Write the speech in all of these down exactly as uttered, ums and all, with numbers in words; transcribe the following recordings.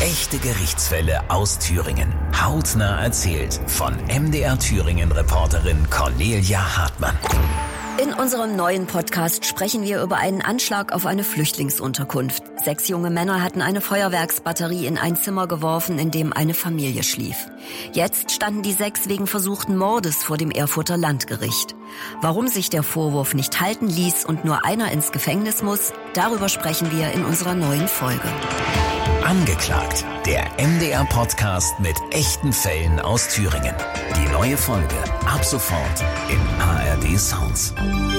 Echte Gerichtsfälle aus Thüringen. Hautnah erzählt von M D R Thüringen-Reporterin Cornelia Hartmann. In unserem neuen Podcast sprechen wir über einen Anschlag auf eine Flüchtlingsunterkunft. Sechs junge Männer hatten eine Feuerwerksbatterie in ein Zimmer geworfen, in dem eine Familie schlief. Jetzt standen die sechs wegen versuchten Mordes vor dem Erfurter Landgericht. Warum sich der Vorwurf nicht halten ließ und nur einer ins Gefängnis muss, darüber sprechen wir in unserer neuen Folge. Angeklagt, der M D R-Podcast mit echten Fällen aus Thüringen. Die neue Folge ab sofort im A R D Sounds.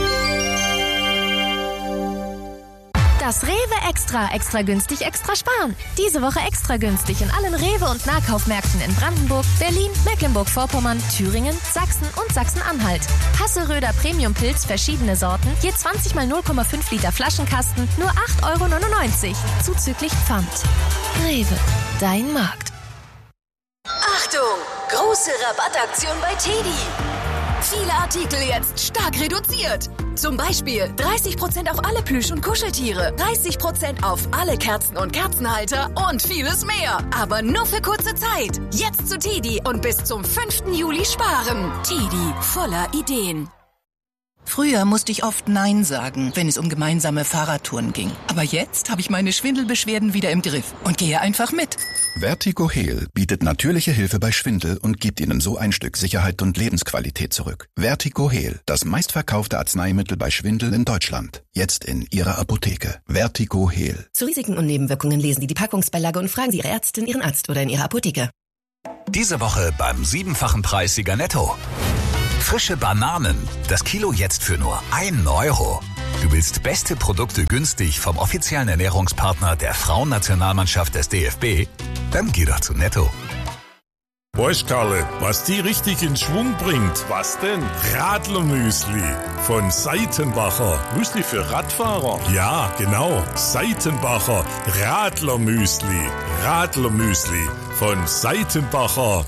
Das Rewe Extra, extra günstig, extra sparen. Diese Woche extra günstig in allen Rewe- und Nahkaufmärkten in Brandenburg, Berlin, Mecklenburg-Vorpommern, Thüringen, Sachsen und Sachsen-Anhalt. Hasselröder Premium-Pilz, verschiedene Sorten, je zwanzig mal null Komma fünf Liter Flaschenkasten, nur acht Euro neunundneunzig, zuzüglich Pfand. Rewe, dein Markt. Achtung, große Rabattaktion bei Teddy. Viele Artikel jetzt stark reduziert. Zum Beispiel dreißig Prozent auf alle Plüsch- und Kuscheltiere, dreißig Prozent auf alle Kerzen und Kerzenhalter und vieles mehr. Aber nur für kurze Zeit. Jetzt zu Teddy und bis zum fünften Juli sparen. Teddy, voller Ideen. Früher musste ich oft Nein sagen, wenn es um gemeinsame Fahrradtouren ging. Aber jetzt habe ich meine Schwindelbeschwerden wieder im Griff und gehe einfach mit. Vertigo Heal bietet natürliche Hilfe bei Schwindel und gibt Ihnen so ein Stück Sicherheit und Lebensqualität zurück. Vertigo Heal, das meistverkaufte Arzneimittel bei Schwindel in Deutschland. Jetzt in Ihrer Apotheke. Vertigo Heal. Zu Risiken und Nebenwirkungen lesen Sie die Packungsbeilage und fragen Sie Ihre Ärztin, Ihren Arzt oder in Ihrer Apotheke. Diese Woche beim siebenfachen Preissieger Netto. Frische Bananen, das Kilo jetzt für nur ein Euro. Du willst beste Produkte günstig vom offiziellen Ernährungspartner der Frauennationalmannschaft des D F B? Dann geh doch zu Netto. Weißt Karle, was die richtig in Schwung bringt? Was denn? Radlermüsli von Seitenbacher. Müsli für Radfahrer? Ja, genau. Seitenbacher Radlermüsli. Radlermüsli von Seitenbacher.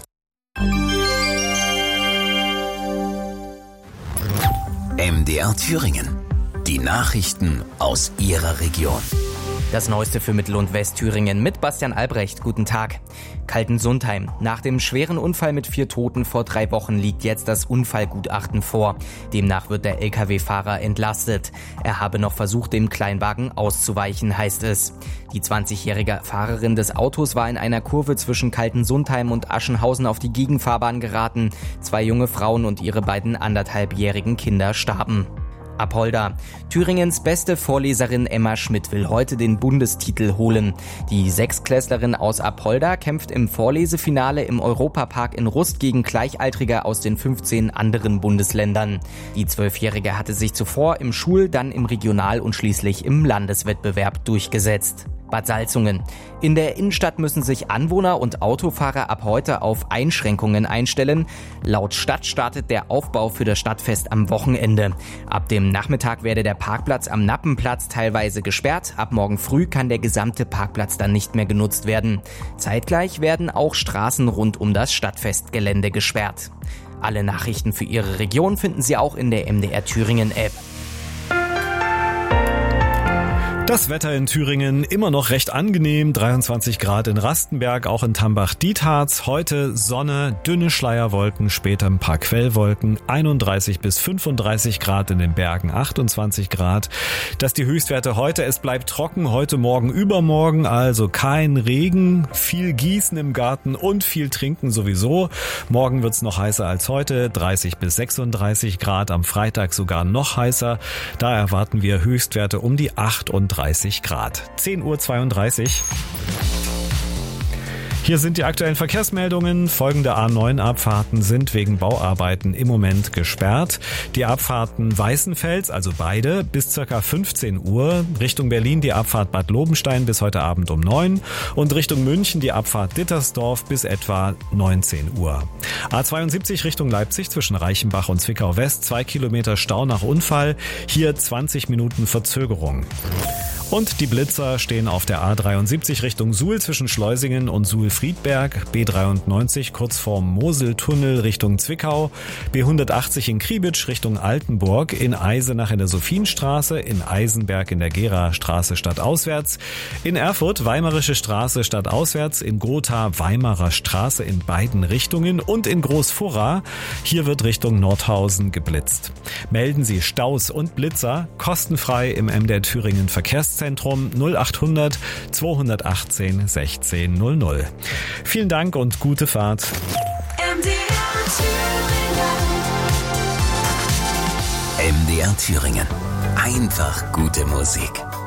M D R Thüringen. Die Nachrichten aus Ihrer Region. Das Neueste für Mittel- und Westthüringen mit Bastian Albrecht. Guten Tag. Kaltensundheim. Nach dem schweren Unfall mit vier Toten vor drei Wochen liegt jetzt das Unfallgutachten vor. Demnach wird der L K W-Fahrer entlastet. Er habe noch versucht, dem Kleinwagen auszuweichen, heißt es. Die zwanzigjährige Fahrerin des Autos war in einer Kurve zwischen Kaltensundheim und Aschenhausen auf die Gegenfahrbahn geraten. Zwei junge Frauen und ihre beiden anderthalbjährigen Kinder starben. Apolda. Thüringens beste Vorleserin Emma Schmidt will heute den Bundestitel holen. Die Sechsklässlerin aus Apolda kämpft im Vorlesefinale im Europapark in Rust gegen Gleichaltrige aus den fünfzehn anderen Bundesländern. Die Zwölfjährige hatte sich zuvor im Schul-, dann im Regional- und schließlich im Landeswettbewerb durchgesetzt. Bad Salzungen. In der Innenstadt müssen sich Anwohner und Autofahrer ab heute auf Einschränkungen einstellen. Laut Stadt startet der Aufbau für das Stadtfest am Wochenende. Ab dem Nachmittag werde der Parkplatz am Nappenplatz teilweise gesperrt. Ab morgen früh kann der gesamte Parkplatz dann nicht mehr genutzt werden. Zeitgleich werden auch Straßen rund um das Stadtfestgelände gesperrt. Alle Nachrichten für Ihre Region finden Sie auch in der M D R Thüringen App. Das Wetter in Thüringen immer noch recht angenehm, dreiundzwanzig Grad in Rastenberg, auch in Tambach-Dietharz. Heute Sonne, dünne Schleierwolken, später ein paar Quellwolken, einunddreißig bis fünfunddreißig Grad in den Bergen, achtundzwanzig Grad. Das die Höchstwerte heute. Es bleibt trocken, heute Morgen, übermorgen, also kein Regen, viel Gießen im Garten und viel Trinken sowieso. Morgen wird's noch heißer als heute, dreißig bis sechsunddreißig Grad, am Freitag sogar noch heißer. Da erwarten wir Höchstwerte um die achtunddreißig Grad. zehn Uhr zweiunddreißig. Hier sind die aktuellen Verkehrsmeldungen. Folgende A neun Abfahrten sind wegen Bauarbeiten im Moment gesperrt. Die Abfahrten Weißenfels, also beide, bis ca. fünfzehn Uhr. Richtung Berlin die Abfahrt Bad Lobenstein bis heute Abend um neun. Und Richtung München die Abfahrt Dittersdorf bis etwa neunzehn Uhr. A zweiundsiebzig Richtung Leipzig zwischen Reichenbach und Zwickau West. Zwei Kilometer Stau nach Unfall. Hier zwanzig Minuten Verzögerung. Und die Blitzer stehen auf der A dreiundsiebzig Richtung Suhl zwischen Schleusingen und Suhl-Friedberg, B dreiundneunzig kurz vorm Moseltunnel Richtung Zwickau, B hundertachtzig in Kriebitsch Richtung Altenburg, in Eisenach in der Sophienstraße, in Eisenberg in der Gera-Straße stadtauswärts, in Erfurt Weimarische Straße stadtauswärts, in Gotha Weimarer Straße in beiden Richtungen und in Großfurra. Hier wird Richtung Nordhausen geblitzt. Melden Sie Staus und Blitzer kostenfrei im M D R Thüringen Verkehrszentrum null achthundert zweihundertachtzehn sechzehn null null. Vielen Dank und gute Fahrt. M D R Thüringen. M D R Thüringen. Einfach gute Musik.